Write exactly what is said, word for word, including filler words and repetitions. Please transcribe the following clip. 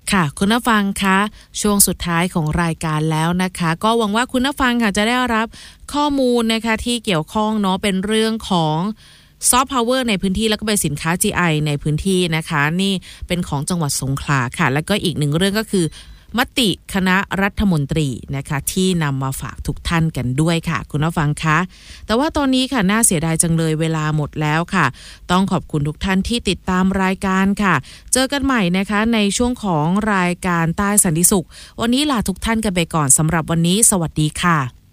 ค่ะคุณผู้ฟังคะช่วงสุดท้ายของรายการแล้วนะคะก็หวังว่าคุณผู้ฟังค่ะจะได้รับข้อมูลนะคะที่เกี่ยวข้องเนาะเป็นเรื่องของซอฟต์พาวเวอร์ในพื้นที่แล้วก็เป็นสินค้า จี ไอ ในพื้นที่นะคะนี่เป็นของจังหวัดสงขลาค่ะแล้วก็อีกหนึ่งเรื่องก็คือมติคณะรัฐมนตรีนะคะที่นำมาฝากทุกท่านกันด้วยค่ะคุณผู้ฟังคะแต่ว่าตอนนี้ค่ะน่าเสียดายจังเลยเวลาหมดแล้วค่ะต้องขอบคุณทุกท่านที่ติดตามรายการค่ะเจอกันใหม่นะคะในช่วงของรายการใต้สันติสุขวันนี้ลาทุกท่านกันไปก่อนสำหรับวันนี้สวัสดีค่ะ